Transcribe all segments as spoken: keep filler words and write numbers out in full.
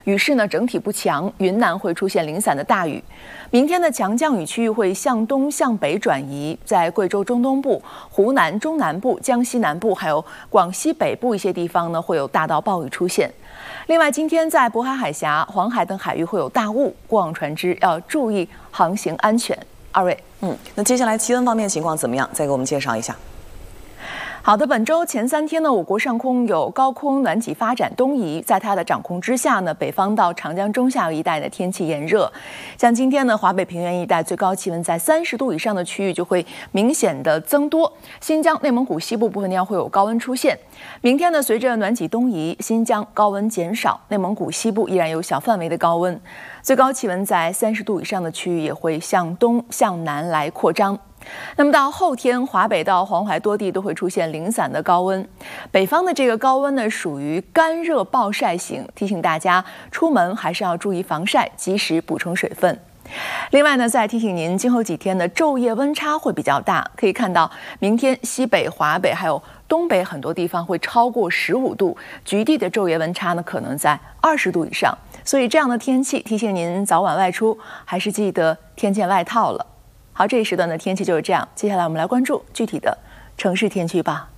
雨势呢整体不强，云南会出现零散的大雨。明天的强降雨区域会向东向北转移，在贵州中东部、湖南中南部、江西南部还有广西北部一些地方呢会有大到暴雨出现。另外，今天在渤海海峡、黄海等海域会有大雾，过往船只要注意航行安全。二位， 嗯，那接下来气温方面情况怎么样？再给我们介绍一下。 好的，本周前三天呢，我国上空有高空暖气发展东移，在它的掌控之下呢，北方到长江中下游一带的天气炎热。像今天呢，华北平原一带最高气温在三十度以上的区域就会明显的增多，新疆、内蒙古西部部分地方会有高温出现。明天呢，随着暖气东移，新疆高温减少，内蒙古西部依然有小范围的高温，最高气温在三十度以上的区域也会向东向南来扩张。那么到后天，华北到黄淮多地都会出现零散的高温。北方的这个高温呢，属于干热暴晒型，提醒大家出门还是要注意防晒，及时补充水分。另外呢，再提醒您，今后几天的昼夜温差会比较大，可以看到明天西北、华北还有东北很多地方会超过十五度，局地的昼夜温差呢可能在二十度以上。所以这样的天气，提醒您早晚外出还是记得添件外套了。好，这一时段的天气就是这样。接下来我们来关注具体的城市天气吧。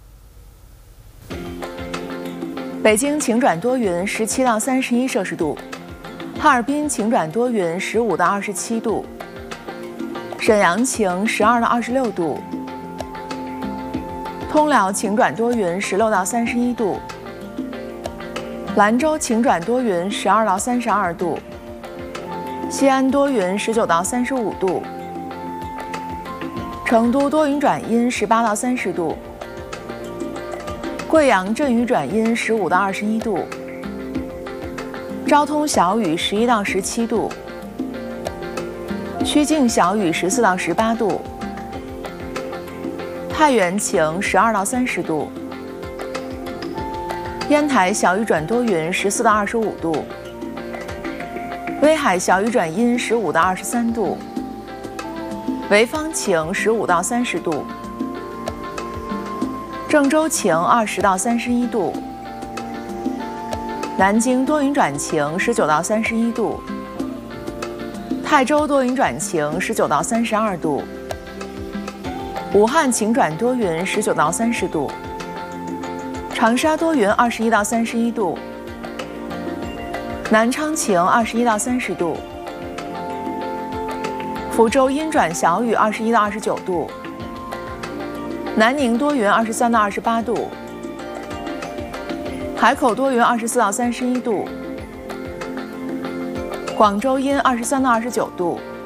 北京晴转多云，十七到三十一摄氏度；哈尔滨晴转多云，十五到二十七度；沈阳晴，十二到二十六度；通辽晴转多云，十六到三十一度；兰州晴转多云，十二到三十二度；西安多云，十九到三十五度。成都多云转阴，十八到三十度；贵阳阵雨转阴，十五到二十一度；昭通小雨，十一到十七度；曲靖小雨，十四到十八度；太原晴，十二到三十度；烟台小雨转多云，十四到二十五度；威海小雨转阴，十五到二十三度；潍坊晴，十五到三十度；郑州晴，二十到三十一度；南京多云转晴，十九到三十一度；泰州多云转晴，十九到三十二度；武汉晴转多云，十九到三十度；长沙多云，二十一到三十一度；南昌晴，二十一到三十度；福州阴转小雨，二十一到二十九度；南宁多云，二十三到二十八度；海口多云，二十四到三十一度；广州阴，二十三到二十九度；